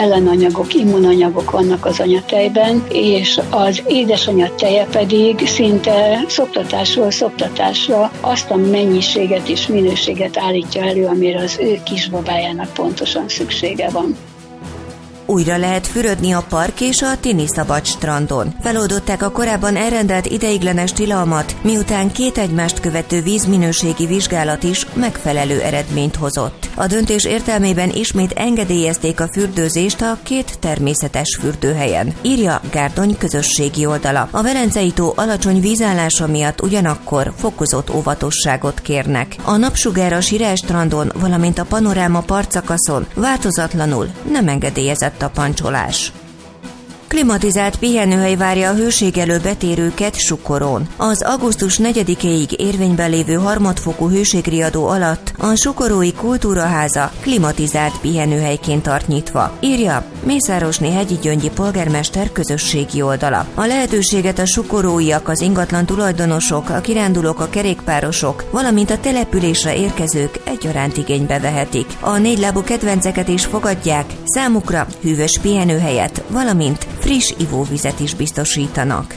ellenanyagok, immunanyagok vannak az anyatejben, és az édesanyja teje pedig szinte szoptatásról szoptatásra azt a mennyiséget és minőséget állítja elő, amire az ő kisbabájának pontosan szüksége van. Újra lehet fürödni a park és a Tini-szabad strandon. Feloldották a korábban elrendelt ideiglenes tilalmat, miután 2 egymást követő vízminőségi vizsgálat is megfelelő eredményt hozott. A döntés értelmében ismét engedélyezték a fürdőzést a 2 természetes fürdőhelyen, írja Gárdony közösségi oldala. A Velencei-tó alacsony vízállása miatt ugyanakkor fokozott óvatosságot kérnek. A Napsugár a Sirel strandon, valamint a Panoráma partszakaszon változatlanul nem engedélyezett a pancsolás. Klimatizált pihenőhely várja a hőségelő betérőket Sukorón. Az augusztus 4-éig érvényben lévő harmadfokú hőségriadó alatt a Sukorói Kultúraháza klimatizált pihenőhelyként tart nyitva, írja Mészárosné Hegyi-Gyöngyi polgármester közösségi oldala. A lehetőséget a sukoróiak, az ingatlan tulajdonosok, a kirándulók, a kerékpárosok, valamint a településre érkezők egyaránt igénybe vehetik. A 4 lábú kedvenceket is fogadják, számukra hűvös pihenőhelyet, valamint friss ivóvizet is biztosítanak.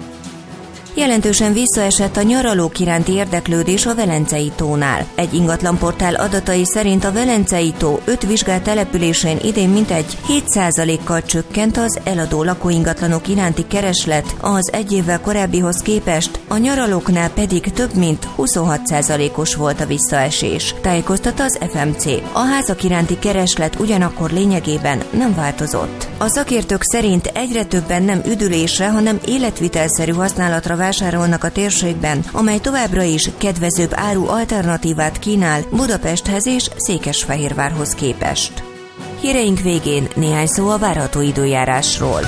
Jelentősen visszaesett a nyaralók iránti érdeklődés a Velencei-tónál. Egy ingatlanportál adatai szerint a Velencei-tó 5 vizsgált településén idén mintegy 7%-kal csökkent az eladó lakóingatlanok iránti kereslet, az egy évvel korábbihoz képest, a nyaralóknál pedig több mint 26%-os volt a visszaesés, tájékoztat az FMC. A házak iránti kereslet ugyanakkor lényegében nem változott. A szakértők szerint egyre többen nem üdülésre, hanem életvitelszerű használatra vásárolnak a térségben, amely továbbra is kedvezőbb áru alternatívát kínál Budapesthez és Székesfehérvárhoz képest. Híreink végén néhány szó a várható időjárásról.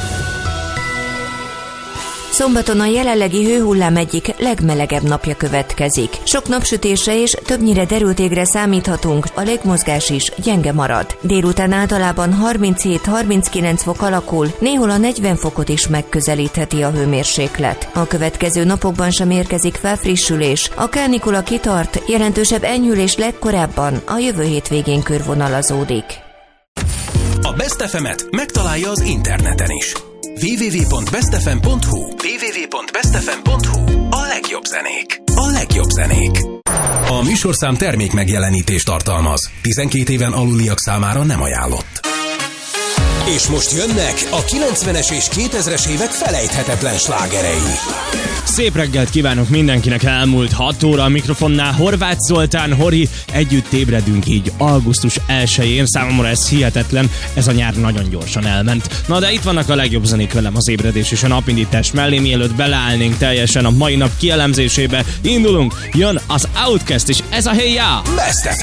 Szombaton a jelenlegi hőhullám egyik legmelegebb napja következik. Sok napsütésre és többnyire derült égre számíthatunk, a légmozgás is gyenge marad. Délután általában 37-39 fok alakul, néhol a 40 fokot is megközelítheti a hőmérséklet. A következő napokban sem érkezik felfrissülés, a kánikula kitart, jelentősebb enyhülés legkorábban a jövő hétvégén körvonalazódik. A Best FM-et megtalálja az interneten is. www.bestfm.hu A legjobb zenék. A legjobb zenék. A műsorszám termék megjelenítést tartalmaz. 12 éven aluliak számára nem ajánlott. És most jönnek a 90-es és 2000-es évek felejthetetlen slágerei. Szép reggelt kívánok mindenkinek, elmúlt 6 óra a mikrofonnál Horváth Zoltán, Hori, együtt ébredünk így augusztus 1-én, számomra ez hihetetlen, ez a nyár nagyon gyorsan elment. Na de itt vannak a legjobb zenék velem az ébredés és a napindítás mellé, mielőtt beleállnénk teljesen a mai nap kielemzésébe, indulunk, jön az Outcast és ez a Hey Ya! Best FM.